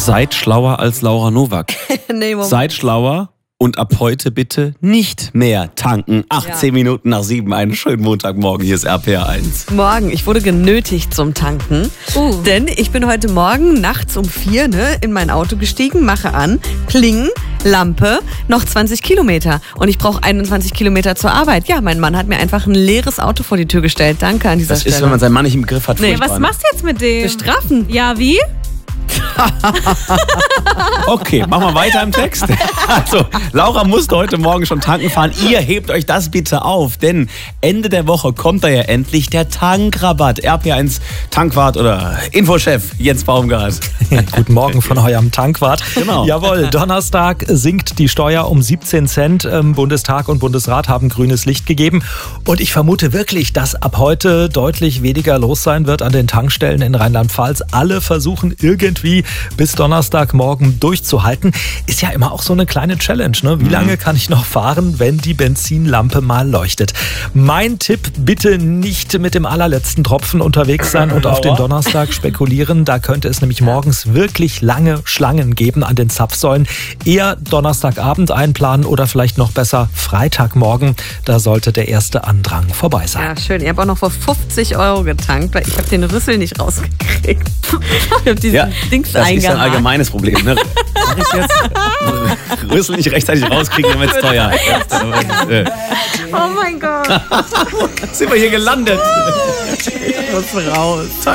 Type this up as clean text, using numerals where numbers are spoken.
Seid schlauer als Laura Nowak. Nee, Moment. Seid schlauer und ab heute bitte nicht mehr tanken. 18 Minuten nach 7, einen schönen Montagmorgen. Hier ist RPR1. Morgen, ich wurde genötigt zum Tanken, denn ich bin heute Morgen nachts um 4 in mein Auto gestiegen, mache an, Pling, Lampe, noch 20 Kilometer und ich brauche 21 Kilometer zur Arbeit. Ja, mein Mann hat mir einfach ein leeres Auto vor die Tür gestellt. Danke an dieser Das Stelle. ist, wenn man seinen Mann nicht im Griff hat. Nee, furchtbar, Was ne? machst du jetzt mit dem? Bestrafen. Ja, wie? Okay, machen wir weiter im Text. Also, Laura musste heute Morgen schon tanken fahren. Ihr hebt euch das bitte auf, denn Ende der Woche kommt da ja endlich der Tankrabatt. RP1 Tankwart oder Infochef Jens Baumgart. Guten Morgen von eurem Tankwart. Genau. Jawohl, Donnerstag sinkt die Steuer um 17 Cent. Bundestag und Bundesrat haben grünes Licht gegeben. Und ich vermute wirklich, dass ab heute deutlich weniger los sein wird an den Tankstellen in Rheinland-Pfalz. Alle versuchen irgendwie bis Donnerstagmorgen durchzuhalten. Ist ja immer auch so eine kleine Challenge, ne? Wie lange kann ich noch fahren, wenn die Benzinlampe mal leuchtet? Mein Tipp, bitte nicht mit dem allerletzten Tropfen unterwegs sein und auf den Donnerstag spekulieren. Da könnte es nämlich morgens wirklich lange Schlangen geben an den Zapfsäulen. Eher Donnerstagabend einplanen oder vielleicht noch besser Freitagmorgen. Da sollte der erste Andrang vorbei sein. Ja, schön. Ich habe auch noch vor 50 € getankt, weil ich habe den Rüssel nicht rausgekriegt. Ich habe diesen Dings Das ist ein eingehakt. allgemeines Problem. Ne? Mach ich's jetzt? Rüssel nicht rechtzeitig rauskriegen, dann wird's teuer. Oh mein Gott. Sind wir hier gelandet? Ich muss raus.